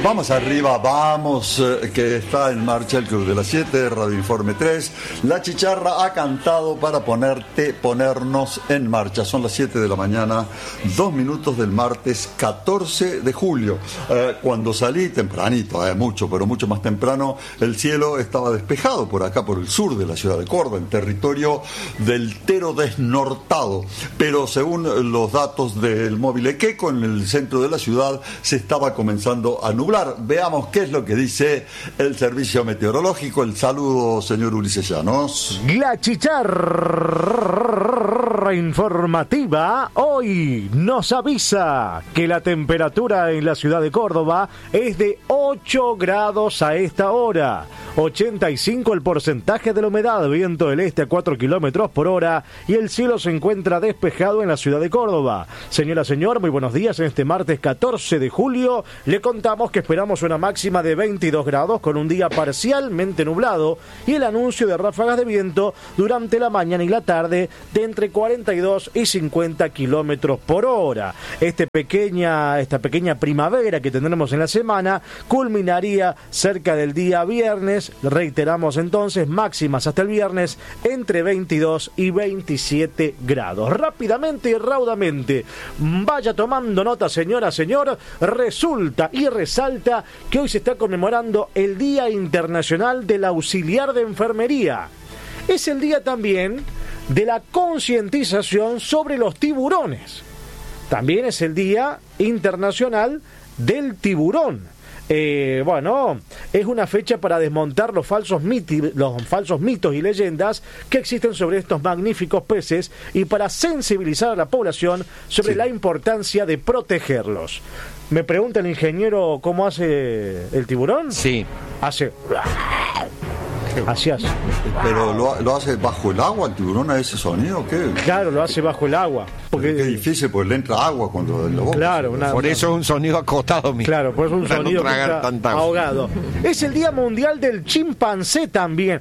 Vamos arriba, vamos, que está en marcha el Club de las 7, Radio Informe 3. La Chicharra ha cantado para ponernos en marcha. Son las 7 de la mañana, 2 minutos del martes 14 de julio. Cuando salí tempranito, mucho más temprano, el cielo estaba despejado por acá, por el sur de la ciudad de Córdoba, en territorio del Tero desnortado. Pero según los datos del móvil Equeco, en el centro de la ciudad se estaba comenzando a nublar. Veamos qué es lo que dice el servicio meteorológico. El saludo, señor Ulises Llanos. La Chicharra informativa hoy nos avisa que la temperatura en la ciudad de Córdoba es de 8 grados a esta hora. 85 el porcentaje de la humedad, viento del este a 4 kilómetros por hora y el cielo se encuentra despejado en la ciudad de Córdoba. Señora, señor, muy buenos días. En este martes 14 de julio le contamos que esperamos una máxima de 22 grados con un día parcialmente nublado y el anuncio de ráfagas de viento durante la mañana y la tarde de entre 42 y 50 kilómetros por hora. Esta pequeña primavera que tendremos en la semana culminaría cerca del día viernes. Reiteramos entonces, máximas hasta el viernes entre 22 y 27 grados. Rápidamente y raudamente, vaya tomando nota, señora, señor. Resulta y resalta que hoy se está conmemorando el Día Internacional del Auxiliar de Enfermería. Es el día también de la concientización sobre los tiburones. También es el Día Internacional del Tiburón. Es una fecha para desmontar los falsos mitos y leyendas que existen sobre estos magníficos peces y para sensibilizar a la población sobre la importancia de protegerlos. Me pregunta el ingeniero cómo hace el tiburón. Sí. Así hace. ¿Pero lo hace bajo el agua el tiburón a ese sonido o qué? Claro, lo hace bajo el agua. Porque es difícil, porque le entra agua cuando en la boca. Claro, por eso es un sonido acostado. Claro, por eso es un sonido no tragar tanta ahogado. Es el Día Mundial del Chimpancé también.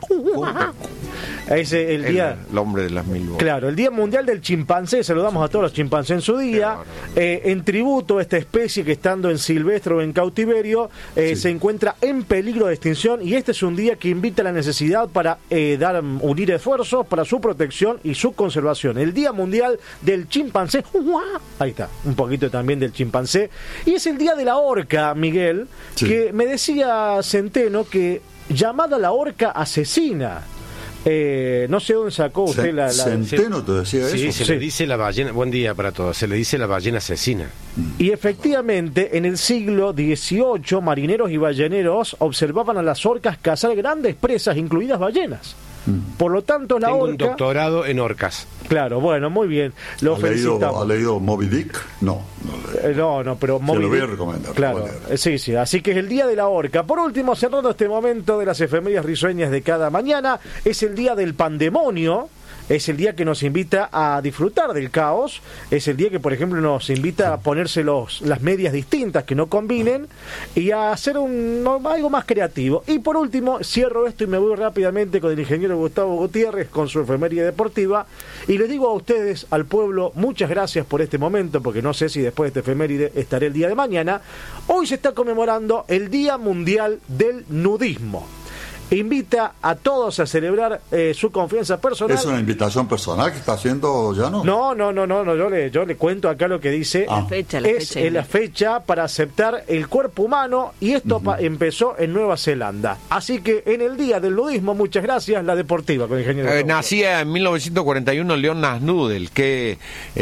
Es el hombre de las 1000 voces. Claro, el Día Mundial del Chimpancé. Saludamos a todos los chimpancés en su día. En tributo a esta especie que estando en silvestre o en cautiverio se encuentra en peligro de extinción, y este es un día que invita a la necesidad para unir esfuerzos para su protección y su conservación. El Día Mundial del Chimpancé. Ahí está, un poquito también del chimpancé. Y es el Día de la Orca, Miguel, que me decía Centeno que llamada la orca asesina. No sé dónde sacó usted la... Centeno te decía eso. Sí, le dice la ballena. Buen día para todos. Se le dice la ballena asesina. Y efectivamente, en el siglo XVIII, marineros y balleneros observaban a las orcas cazar grandes presas, incluidas ballenas. Por lo tanto, la Tengo orca... un doctorado en orcas. Claro, bueno, muy bien. Lo felicitamos. ¿Ha leído Moby Dick? No. No, pero Moby Dick... Se lo voy a recomendar. Claro, sí. Así que es el Día de la Orca. Por último, cerrando este momento de las efemérides risueñas de cada mañana, es el Día del Pandemonio. Es el día que nos invita a disfrutar del caos. Es el día que, por ejemplo, nos invita a ponerse las medias distintas que no combinen y a hacer algo más creativo. Y por último, cierro esto y me voy rápidamente con el ingeniero Gustavo Gutiérrez con su efeméride deportiva. Y les digo a ustedes, al pueblo, muchas gracias por este momento, porque no sé si después de este efeméride estaré el día de mañana. Hoy se está conmemorando el Día Mundial del Nudismo. Invita a todos a celebrar su confianza personal. ¿Es una invitación personal que está haciendo Llanos? No, yo le cuento acá lo que dice. La fecha para aceptar el cuerpo humano, y esto empezó en Nueva Zelanda. Así que en el Día del Nudismo, muchas gracias, la deportiva con el ingeniero. Nacía en 1941 Leon Nasnudel, qué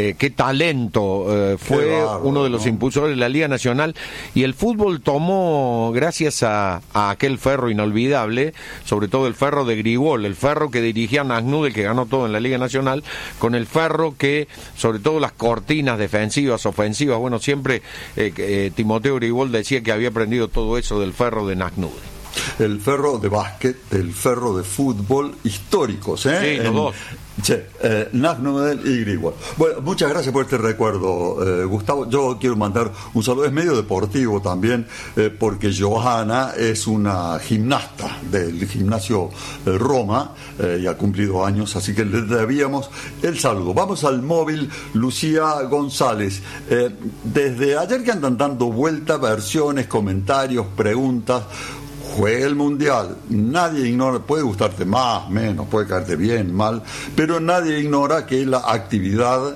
talento, fue uno de los impulsores de la Liga Nacional, y el fútbol tomó, gracias a aquel ferro inolvidable, sobre todo el ferro de Grigol, el ferro que dirigía Nasnudel, que ganó todo en la Liga Nacional, con el ferro que, sobre todo las cortinas defensivas, ofensivas, bueno, siempre Timoteo Grigol decía que había aprendido todo eso del ferro de Nasnudel. El ferro de básquet, el ferro de fútbol históricos, Sí, los dos. Sí, Nagnudel y Greenwald. Bueno, muchas gracias por este recuerdo, Gustavo. Yo quiero mandar un saludo, es medio deportivo también, porque Johanna es una gimnasta del gimnasio Roma y ha cumplido años, así que le debíamos el saludo. Vamos al móvil, Lucía González. Desde ayer que andan dando vuelta, versiones, comentarios, preguntas. Juega el Mundial, nadie ignora, puede gustarte más, menos, puede caerte bien, mal, pero nadie ignora que la actividad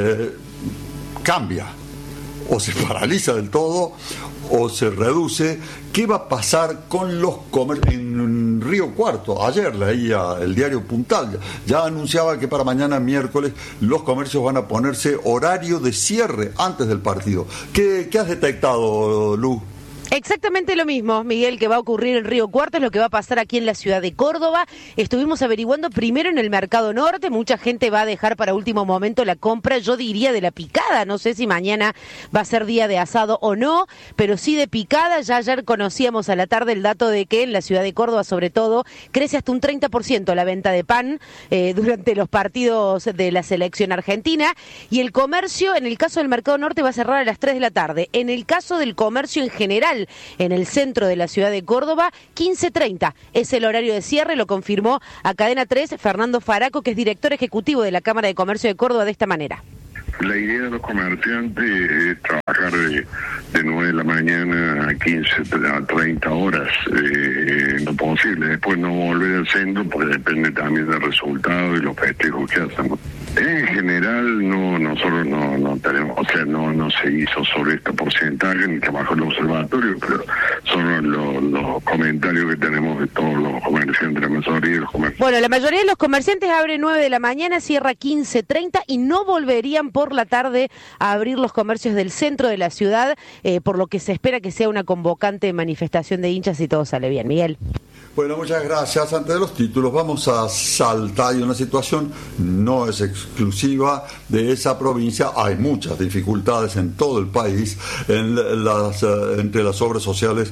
cambia, o se paraliza del todo, o se reduce. ¿Qué va a pasar con los comercios? En Río Cuarto, ayer leía el diario Puntal, ya anunciaba que para mañana miércoles los comercios van a ponerse horario de cierre antes del partido. ¿Qué has detectado, Lu? Exactamente lo mismo, Miguel, que va a ocurrir en Río Cuarto, es lo que va a pasar aquí en la ciudad de Córdoba. Estuvimos averiguando primero en el Mercado Norte, mucha gente va a dejar para último momento la compra, yo diría de la picada, no sé si mañana va a ser día de asado o no, pero sí de picada. Ya ayer conocíamos a la tarde el dato de que en la ciudad de Córdoba, sobre todo, crece hasta un 30% la venta de pan durante los partidos de la selección argentina, y el comercio, en el caso del Mercado Norte, va a cerrar a las 3 de la tarde. En el caso del comercio en general, en el centro de la ciudad de Córdoba, 15:30 es el horario de cierre, lo confirmó a Cadena 3 Fernando Faraco, que es director ejecutivo de la Cámara de Comercio de Córdoba, de esta manera. La idea de los comerciantes es trabajar de 9 de la mañana a 15 a 30 horas, lo posible. Después no volver al centro, porque depende también del resultado y los festejos que hacemos. En general, nosotros no tenemos, o sea, no se hizo sobre este porcentaje ni trabajo en el observatorio, pero son los comentarios que tenemos de todos los comerciantes, la mayoría de los comerciantes. Bueno, la mayoría de los comerciantes abre 9 de la mañana, cierra 15:30 y no volverían por la tarde a abrir los comercios del centro de la ciudad, por lo que se espera que sea una convocante manifestación de hinchas si todo sale bien. Miguel. Bueno, muchas gracias. Antes de los títulos, vamos a Salta. Hay una situación, no es exclusiva de esa provincia. Hay muchas dificultades en todo el país entre las obras sociales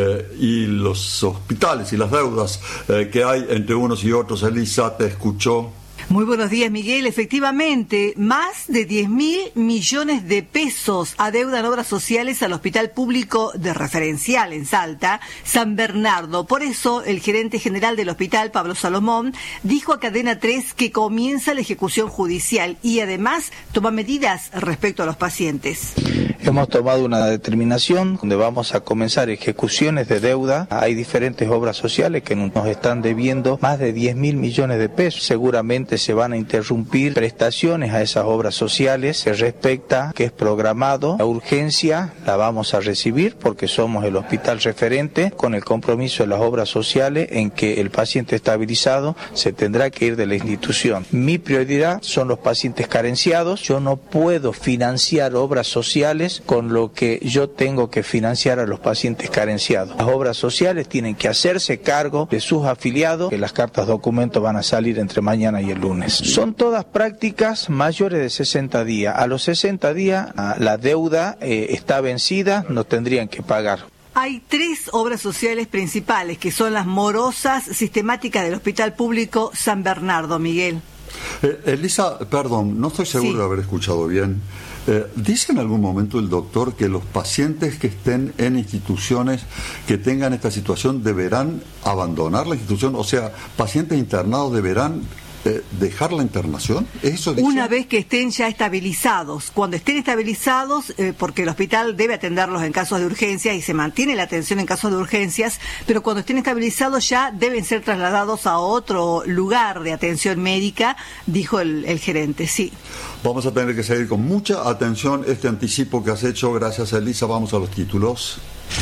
y los hospitales y las deudas que hay entre unos y otros. Elisa, te escuchó. Muy buenos días, Miguel. Efectivamente, más de 10.000 millones de pesos adeudan obras sociales al Hospital Público de Referencial en Salta, San Bernardo. Por eso, el gerente general del hospital, Pablo Salomón, dijo a Cadena 3 que comienza la ejecución judicial y además toma medidas respecto a los pacientes. Hemos tomado una determinación donde vamos a comenzar ejecuciones de deuda. Hay diferentes obras sociales que nos están debiendo más de 10.000 millones de pesos. Seguramente se van a interrumpir prestaciones a esas obras sociales. Se respecta que es programado. La urgencia la vamos a recibir porque somos el hospital referente, con el compromiso de las obras sociales en que el paciente estabilizado se tendrá que ir de la institución. Mi prioridad son los pacientes carenciados. Yo no puedo financiar obras sociales con lo que yo tengo que financiar a los pacientes carenciados. Las obras sociales tienen que hacerse cargo de sus afiliados, que las cartas documentos van a salir entre mañana y el lunes. Son todas prácticas mayores de 60 días. A los 60 días la deuda está vencida, nos tendrían que pagar. Hay 3 obras sociales principales, que son las morosas sistemáticas del Hospital Público San Bernardo, Miguel. Elisa, perdón, no estoy seguro de haber escuchado bien. ¿Dice en algún momento el doctor que los pacientes que estén en instituciones que tengan esta situación deberán abandonar la institución? O sea, pacientes internados deberán dejar la internación. ¿Eso dice? Una vez que estén ya estabilizados. Cuando estén estabilizados, porque el hospital debe atenderlos en casos de urgencia y se mantiene la atención en casos de urgencias, pero cuando estén estabilizados ya deben ser trasladados a otro lugar de atención médica, dijo el gerente. Sí. Vamos a tener que seguir con mucha atención este anticipo que has hecho. Gracias, Elisa. Vamos a los títulos.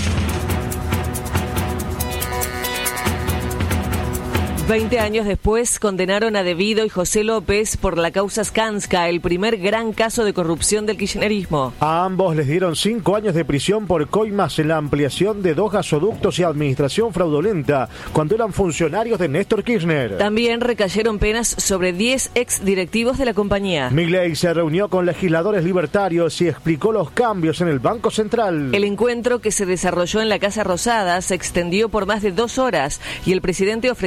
20 años después, condenaron a De Vito y José López por la causa Skanska, el primer gran caso de corrupción del kirchnerismo. A ambos les dieron 5 años de prisión por coimas en la ampliación de 2 gasoductos y administración fraudulenta cuando eran funcionarios de Néstor Kirchner. También recayeron penas sobre 10 exdirectivos de la compañía. Milei se reunió con legisladores libertarios y explicó los cambios en el Banco Central. El encuentro, que se desarrolló en la Casa Rosada, se extendió por más de 2 horas y el presidente ofreció detalles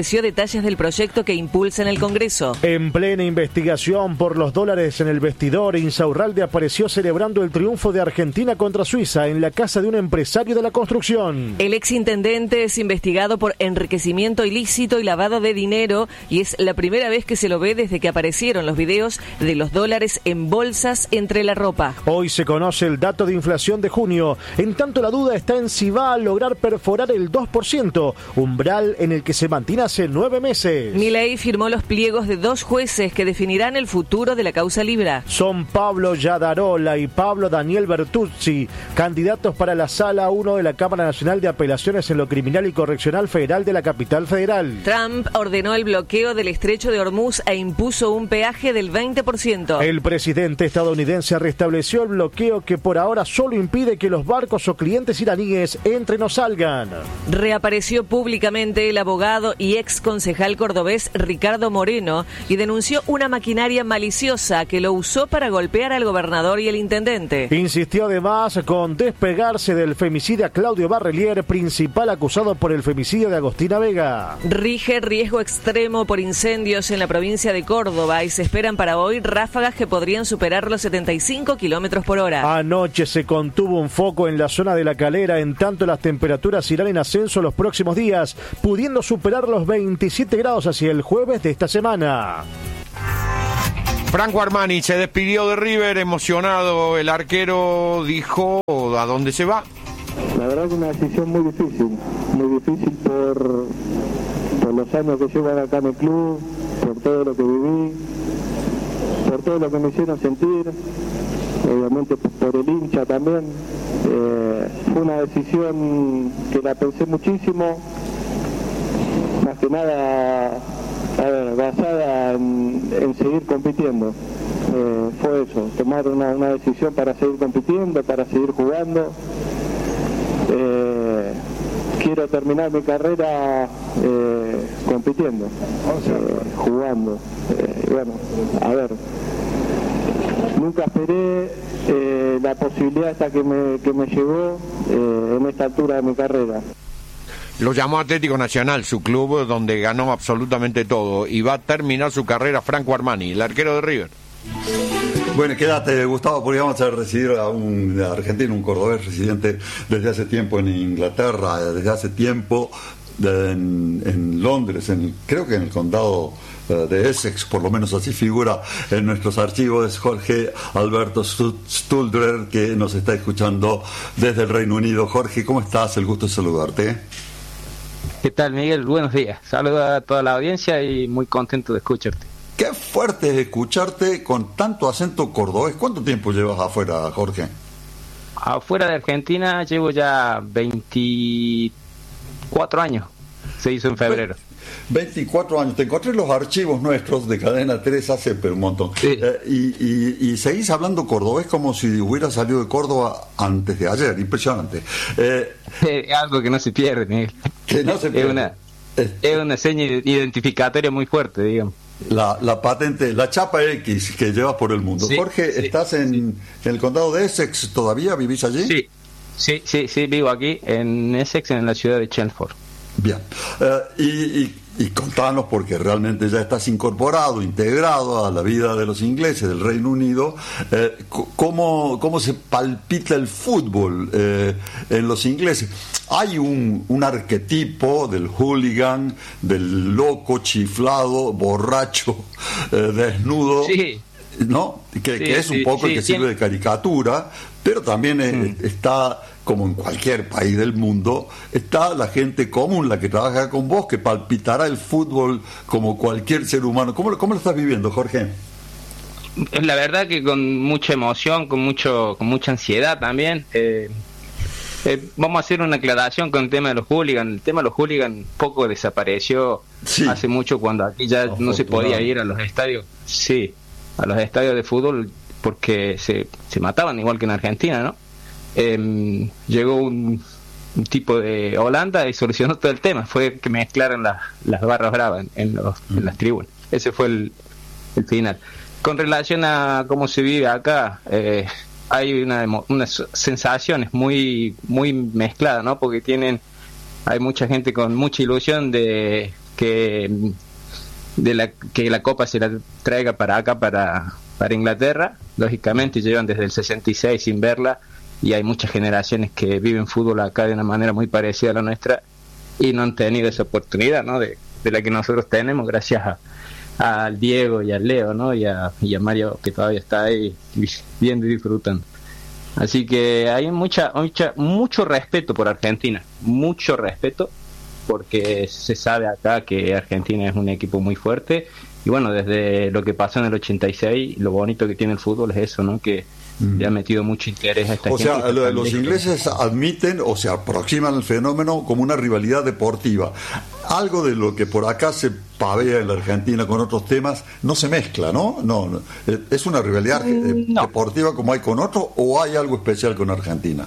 detalles del proyecto que impulsa en el Congreso. En plena investigación por los dólares en el vestidor, Insaurralde apareció celebrando el triunfo de Argentina contra Suiza en la casa de un empresario de la construcción. El exintendente es investigado por enriquecimiento ilícito y lavado de dinero y es la primera vez que se lo ve desde que aparecieron los videos de los dólares en bolsas entre la ropa. Hoy se conoce el dato de inflación de junio. En tanto, la duda está en si va a lograr perforar el 2%, umbral en el que se mantiene hace 9 meses. Milei firmó los pliegos de 2 jueces que definirán el futuro de la causa Libra. Son Pablo Yadarola y Pablo Daniel Bertuzzi, candidatos para la Sala 1 de la Cámara Nacional de Apelaciones en lo Criminal y Correccional Federal de la capital federal. Trump ordenó el bloqueo del estrecho de Hormuz e impuso un peaje del 20%. El presidente estadounidense restableció el bloqueo que por ahora solo impide que los barcos o clientes iraníes entren o salgan. Reapareció públicamente el abogado y ex concejal cordobés Ricardo Moreno y denunció una maquinaria maliciosa que lo usó para golpear al gobernador y el intendente. Insistió además con despegarse del femicidio a Claudio Barrelier, principal acusado por el femicidio de Agostina Vega. Rige riesgo extremo por incendios en la provincia de Córdoba y se esperan para hoy ráfagas que podrían superar los 75 kilómetros por hora. Anoche se contuvo un foco en la zona de La Calera, en tanto las temperaturas irán en ascenso los próximos días, pudiendo superar los 27 grados hacia el jueves de esta semana. Franco Armani se despidió de River, emocionado. El arquero dijo a dónde se va. La verdad que una decisión muy difícil por los años que llevo acá en el club, por todo lo que viví, por todo lo que me hicieron sentir, obviamente por el hincha también. Fue una decisión que la pensé muchísimo, más que nada basada en seguir compitiendo. Fue eso, tomar una decisión para seguir compitiendo, para seguir jugando. Quiero terminar mi carrera compitiendo, jugando. Bueno, a ver, nunca esperé la posibilidad hasta que me llegó en esta altura de mi carrera. Lo llamó Atlético Nacional, su club donde ganó absolutamente todo, y va a terminar su carrera Franco Armani, el arquero de River. Bueno, quédate, Gustavo, porque vamos a recibir a un argentino, un cordobés residente desde hace tiempo en Inglaterra, desde hace tiempo en Londres, creo que en el condado de Essex, por lo menos así figura en nuestros archivos. Es Jorge Alberto Stuldrer, que nos está escuchando desde el Reino Unido. Jorge, ¿cómo estás? El gusto de saludarte. ¿Qué tal, Miguel? Buenos días. Saludos a toda la audiencia y muy contento de escucharte. Qué fuerte es escucharte con tanto acento cordobés. ¿Cuánto tiempo llevas afuera, Jorge? Afuera de Argentina llevo ya 24 años. Se hizo en febrero. 24 años. Te encontré los archivos nuestros de Cadena 3 hace un montón. Sí. Y seguís hablando cordobés como si hubiera salido de Córdoba antes de ayer. Impresionante. Algo que no se pierde, Miguel. Que no se pierde. Es una seña identificatoria muy fuerte, digamos. La patente, la chapa X que llevas por el mundo. Sí, Jorge, sí, ¿estás en el condado de Essex todavía? ¿Vivís allí? Sí, vivo aquí en Essex, en la ciudad de Chelmsford. Bien. Y contanos, porque realmente ya estás incorporado, integrado a la vida de los ingleses del Reino Unido, ¿cómo se palpita el fútbol en los ingleses? Hay un arquetipo del hooligan, del loco, chiflado, borracho, desnudo, sí, ¿no? Que es un poco el que sirve de caricatura, pero también está, como en cualquier país del mundo, está la gente común, la que trabaja con vos, que palpitará el fútbol como cualquier ser humano. ¿Cómo lo estás viviendo, Jorge? La verdad que con mucha emoción, con mucha ansiedad también. Vamos a hacer una aclaración con el tema de los hooligans. El tema de los hooligans poco desapareció hace mucho, cuando aquí ya no se podía ir a los estadios. Sí, a los estadios de fútbol, porque se mataban igual que en Argentina, ¿no? Llegó un tipo de Holanda y solucionó todo el tema. Fue que mezclaran las barras bravas en las tribunas. Ese fue el final. Con relación a cómo se vive acá, hay unas sensaciones muy muy mezcladas, ¿no? Porque hay mucha gente con mucha ilusión de que la Copa se la traiga para acá, para Inglaterra. Lógicamente llevan desde el 66 sin verla, y hay muchas generaciones que viven fútbol acá de una manera muy parecida a la nuestra y no han tenido esa oportunidad, ¿no? de la que nosotros tenemos, gracias al Diego y al Leo, ¿no? y a Mario, que todavía está ahí viendo y disfrutando. Así que hay mucho respeto por Argentina, mucho respeto, porque se sabe acá que Argentina es un equipo muy fuerte. Y bueno, desde lo que pasó en el 86, lo bonito que tiene el fútbol es eso, ¿no? Que le ha metido mucho interés a esta gente. O sea, los ingleses admiten o se aproximan al fenómeno como una rivalidad deportiva. Algo de lo que por acá se pavea en la Argentina con otros temas no se mezcla, ¿no? No, ¿es una rivalidad deportiva como hay con otros, o hay algo especial con Argentina?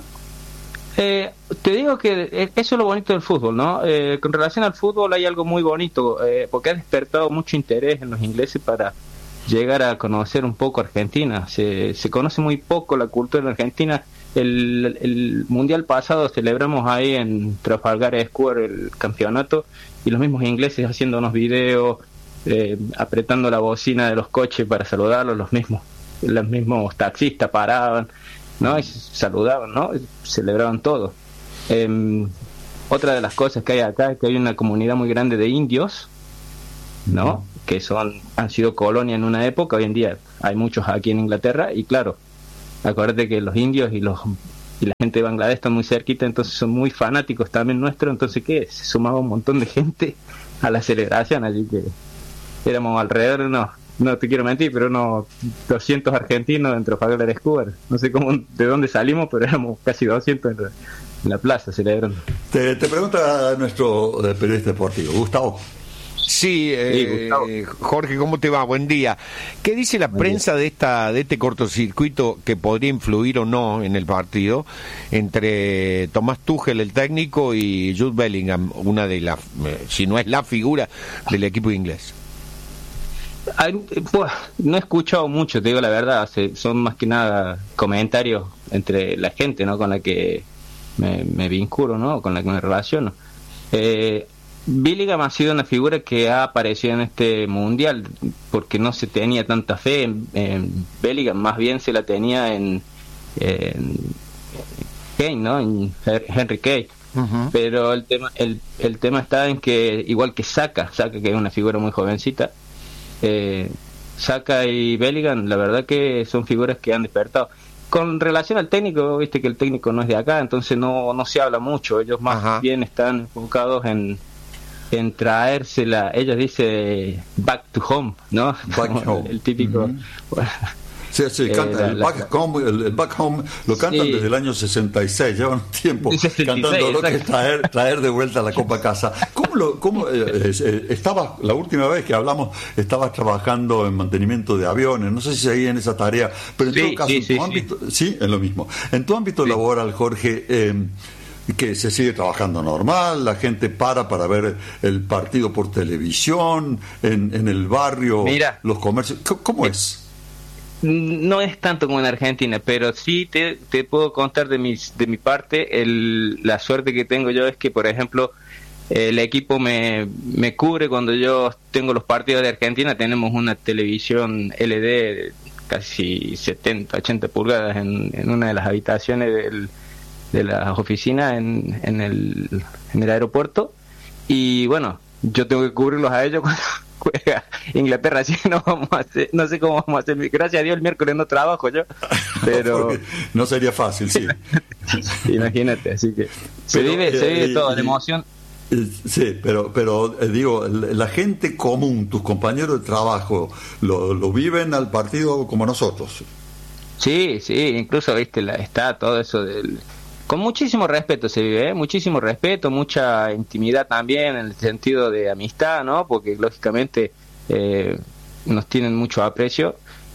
Te digo que eso es lo bonito del fútbol, ¿no? Con relación al fútbol hay algo muy bonito, porque ha despertado mucho interés en los ingleses para llegar a conocer un poco Argentina. Se conoce muy poco la cultura de Argentina. El mundial pasado celebramos ahí en Trafalgar Square el campeonato, y los mismos ingleses haciendo unos videos, apretando la bocina de los coches para saludarlos, los mismos taxistas paraban, ¿no? Y saludaban, ¿no? Celebraban todo. Otra de las cosas que hay acá es que hay una comunidad muy grande de indios, ¿no? Que han sido colonia en una época. Hoy en día hay muchos aquí en Inglaterra, y claro, acuérdate que los indios y la gente de Bangladesh están muy cerquita, entonces son muy fanáticos también nuestros. Entonces, se sumaba un montón de gente a la celebración, así que éramos alrededor de no te quiero mentir, pero unos 200 argentinos dentro de Trafalgar Square. No sé de dónde salimos, pero éramos casi 200 en la plaza celebrando. Te pregunta nuestro periodista deportivo, Gustavo. Sí, Jorge, ¿cómo te va? Buen día. ¿Qué dice la prensa de este cortocircuito que podría influir o no en el partido entre Thomas Tuchel, el técnico, y Jude Bellingham, una de las, si no es la figura del equipo inglés? Pues, no he escuchado mucho, te digo la verdad. Son más que nada comentarios entre la gente, ¿no? Con la que me vinculo, ¿no? Con la que me relaciono. Bellingham ha sido una figura que ha aparecido en este mundial porque no se tenía tanta fe en Bellingham, más bien se la tenía en Kane, ¿no? En Henry Kane. Uh-huh. Pero el tema está en que, igual que Saka, que es una figura muy jovencita, Saka y Bellingham, la verdad que son figuras que han despertado. Con relación al técnico, viste que el técnico no es de acá, entonces no se habla mucho. Ellos más bien están enfocados en traérsela. Ellos dicen back to home, ¿no? Back home. El típico. Uh-huh. Sí, canta el back home lo cantan desde el año 66, llevan tiempo 66, cantando lo que es traer de vuelta la copa a casa. ¿Cómo estabas, la última vez que hablamos, estabas trabajando en mantenimiento de aviones? No sé si seguí en esa tarea, pero en todo caso, en tu ámbito, sí, es lo mismo. En tu ámbito laboral, Jorge, que se sigue trabajando normal, la gente para ver el partido por televisión, en el barrio, los comercios, ¿cómo es? No es tanto como en Argentina, pero sí te puedo contar de mi parte. La suerte que tengo yo es que, por ejemplo, el equipo me cubre cuando yo tengo los partidos de Argentina. Tenemos una televisión LED casi 70, 80 pulgadas en una de las habitaciones de las oficinas en el aeropuerto, y bueno, yo tengo que cubrirlos a ellos cuando juega Inglaterra, así que no sé cómo vamos a hacer. Gracias a Dios el miércoles no trabajo yo, pero no sería fácil, sí. Imagínate, así que se vive todo, la emoción. Sí, pero digo, la gente común, tus compañeros de trabajo, lo viven al partido como nosotros. Sí, incluso viste está todo eso con muchísimo respeto se vive, muchísimo respeto, mucha intimidad también, en el sentido de amistad, ¿no? Porque lógicamente nos tienen mucho aprecio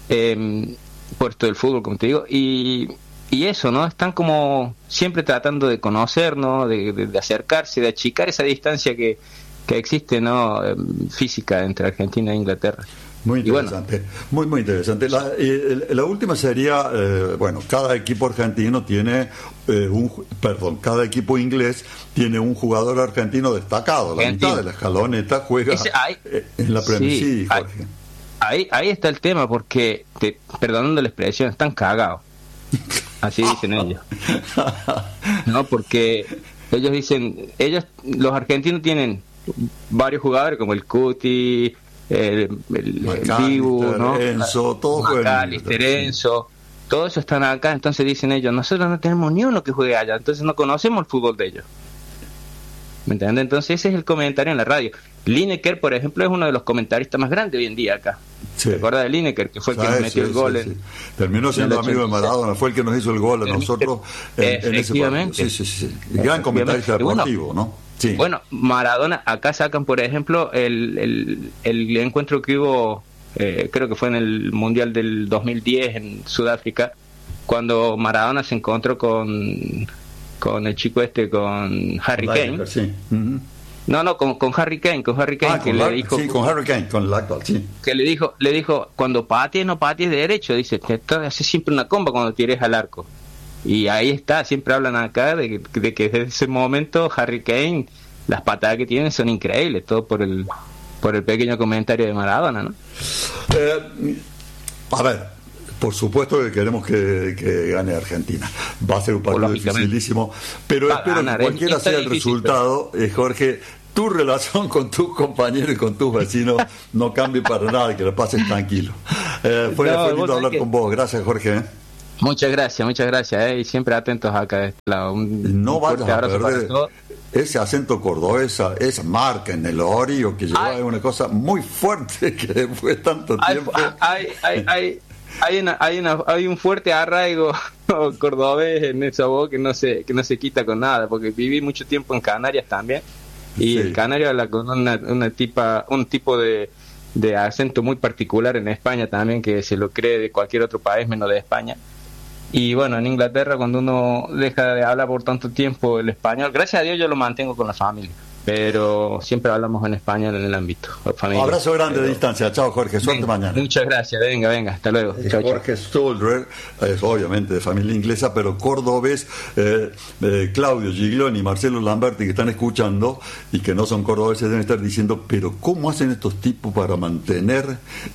por esto del fútbol, como te digo, y eso, ¿no? Están como siempre tratando de conocernos, de acercarse, de achicar esa distancia que existe, ¿no? Física entre Argentina e Inglaterra. Muy interesante, muy interesante. La última sería, cada equipo argentino tiene cada equipo inglés tiene un jugador argentino destacado. La mitad de la escaloneta juega en la Premier. Sí, Jorge. Ahí está el tema, porque, perdonando la expresión, están cagados. Así dicen ellos. No, porque ellos dicen, los argentinos tienen varios jugadores como el Cuti, el Dibu, ¿no? Enzo, todos Enzo, todos esos están acá. Entonces dicen ellos, nosotros no tenemos ni uno que juegue allá, entonces no conocemos el fútbol de ellos. ¿Me entiendes? Entonces ese es el comentario en la radio. Lineker, por ejemplo, es uno de los comentaristas más grandes hoy en día acá. Sí. ¿Te acuerdas de Lineker, que fue el que nos metió el gol? Sí. Terminó siendo amigo de Maradona, fue el que nos hizo el gol a nosotros en ese partido. Sí. Gran comentarista deportivo, ¿no? Sí. Bueno, Maradona, acá sacan, por ejemplo, el encuentro que hubo, creo que fue en el Mundial del 2010 en Sudáfrica, cuando Maradona se encontró con el chico con Harry Kane. Sí. Uh-huh. No, con Harry Kane, que le dijo... Sí, con Harry Kane, con el actual, sí. Que le dijo, cuando patees, no patees de derecho, dice, te haces siempre una comba cuando tires al arco. Y ahí está, siempre hablan acá de que desde ese momento Harry Kane, las patadas que tiene son increíbles, todo por el pequeño comentario de Maradona, ¿no? A ver, por supuesto que queremos que gane Argentina. Va a ser un partido dificilísimo, pero espero que cualquiera sea el resultado, Jorge, tu relación con tus compañeros y con tus vecinos no cambie para nada, que la pases tranquilo. Fue lindo hablar con vos. Gracias, Jorge. Muchas gracias, y siempre atentos acá de este lado. No vayas a perder ese acento cordobés, esa marca en el orio que lleva una cosa muy fuerte que después de tanto tiempo. Hay un fuerte arraigo cordobés en esa voz que no se quita con nada, porque viví mucho tiempo en Canarias también, y el canario habla con un tipo de acento muy particular en España también, que se lo cree de cualquier otro país menos de España. Y bueno, en Inglaterra, cuando uno deja de hablar por tanto tiempo el español, gracias a Dios yo lo mantengo con la familia, pero siempre hablamos en español en el ámbito familiar. Un abrazo grande de distancia. Chao, Jorge, suerte mañana. Muchas gracias, venga, hasta luego. Chau. Jorge Stoldrer es obviamente de familia inglesa, pero cordobés. Claudio Giglioni y Marcelo Lamberti, que están escuchando y que no son cordobeses, deben estar diciendo, pero ¿cómo hacen estos tipos para mantener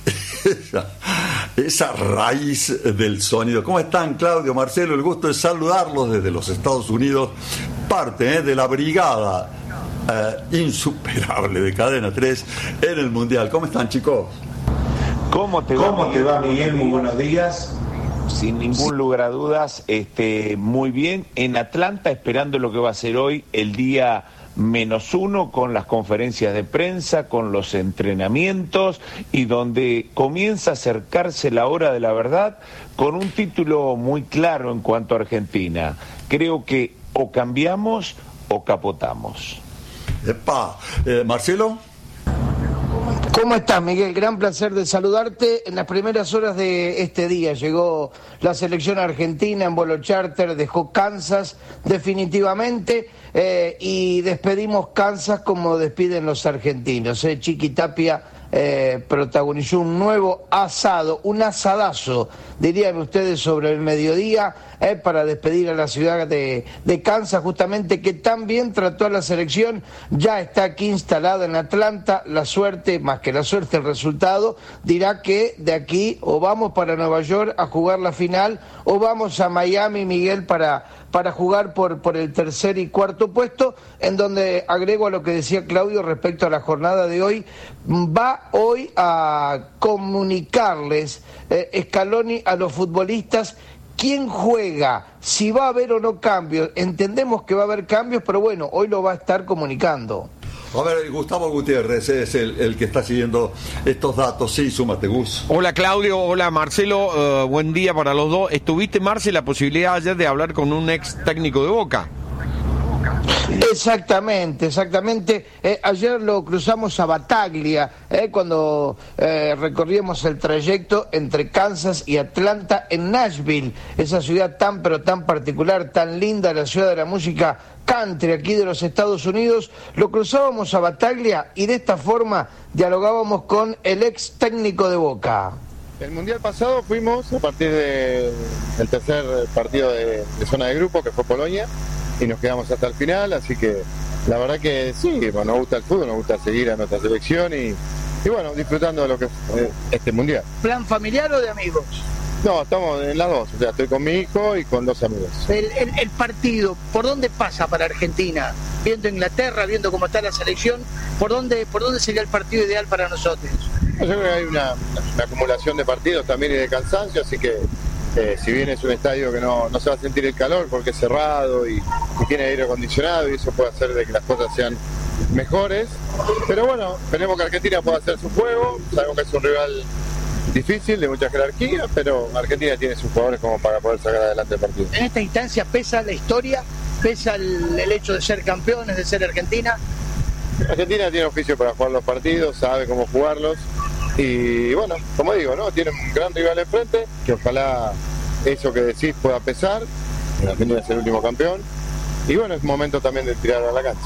esa raíz del sonido? ¿Cómo están, Claudio, Marcelo? El gusto de saludarlos desde los Estados Unidos, parte de la brigada insuperable de Cadena 3 en el Mundial. ¿Cómo están, chicos? ¿Cómo te va, Miguel? Muy buenos días. Sin ningún lugar a dudas, muy bien. En Atlanta, esperando lo que va a ser hoy el día -1, con las conferencias de prensa, con los entrenamientos, y donde comienza a acercarse la hora de la verdad, con un título muy claro en cuanto a Argentina. Creo que o cambiamos o capotamos. Marcelo. ¿Cómo estás, Miguel? Gran placer de saludarte. En las primeras horas de este día llegó la selección argentina en vuelo charter, dejó Kansas definitivamente, y despedimos Kansas como despiden los argentinos. Chiqui Tapia protagonizó un nuevo asado, un asadazo, dirían ustedes, sobre el mediodía, para despedir a la ciudad de Kansas, justamente, que tan bien trató a la selección. Ya está aquí instalada en Atlanta. La suerte, más que la suerte, el resultado dirá que de aquí o vamos para Nueva York a jugar la final, o vamos a Miami, Miguel, para jugar por el tercer y cuarto puesto, en donde, agrego a lo que decía Claudio respecto a la jornada de hoy, va hoy a comunicarles Scaloni a los futbolistas quién juega, si va a haber o no cambios. Entendemos que va a haber cambios, pero bueno, hoy lo va a estar comunicando. A ver, Gustavo Gutiérrez es el que está siguiendo estos datos. Sí, súmate, Gus. Hola, Claudio. Hola, Marcelo. Buen día para los dos. ¿Estuviste, Marce, la posibilidad ayer de hablar con un ex técnico de Boca? Exactamente. Ayer lo cruzamos a Bataglia, cuando recorríamos el trayecto entre Kansas y Atlanta en Nashville, esa ciudad tan pero tan particular, tan linda, la ciudad de la música country aquí de los Estados Unidos. Lo cruzábamos a Bataglia y de esta forma dialogábamos con el ex técnico de Boca. El mundial pasado fuimos a partir del tercer partido de zona de grupo, que fue Polonia, y nos quedamos hasta el final, así que la verdad que sí, bueno, nos gusta el fútbol, nos gusta seguir a nuestra selección y bueno, disfrutando de lo que es este mundial. ¿Plan familiar o de amigos? No, estamos en las dos, o sea, estoy con mi hijo y con 2 amigos. El partido, ¿por dónde pasa para Argentina? Viendo Inglaterra, viendo cómo está la selección, ¿por dónde sería el partido ideal para nosotros? Yo creo que hay una acumulación de partidos también y de cansancio, así que si bien es un estadio que no se va a sentir el calor porque es cerrado y tiene aire acondicionado y eso puede hacer de que las cosas sean mejores, pero bueno, esperemos que Argentina pueda hacer su juego. Sabemos que es un rival difícil, de mucha jerarquía, pero Argentina tiene sus jugadores como para poder sacar adelante el partido. En esta instancia pesa la historia, pesa el hecho de ser campeones, de ser Argentina. Argentina tiene oficio para jugar los partidos, sabe cómo jugarlos y bueno, como digo, ¿no? Tiene un gran rival enfrente, que ojalá eso que decís pueda pesar. Argentina es el último campeón y bueno, es momento también de tirar a la cancha.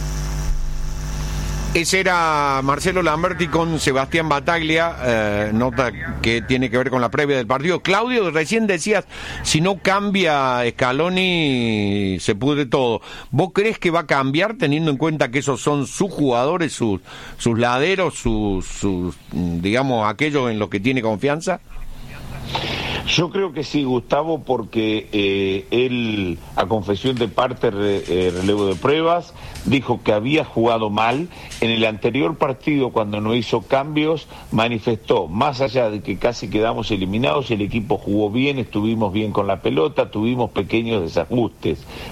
Ese era Marcelo Lamberti con Sebastián Bataglia, nota que tiene que ver con la previa del partido. Claudio, recién decías, si no cambia Scaloni se pudre todo. ¿Vos crees que va a cambiar teniendo en cuenta que esos son sus jugadores, sus laderos, sus digamos, aquellos en los que tiene confianza? Yo creo que sí, Gustavo, porque él, a confesión de parte, relevo de pruebas, dijo que había jugado mal. En el anterior partido, cuando no hizo cambios, manifestó, más allá de que casi quedamos eliminados, el equipo jugó bien, estuvimos bien con la pelota, tuvimos pequeños desajustes.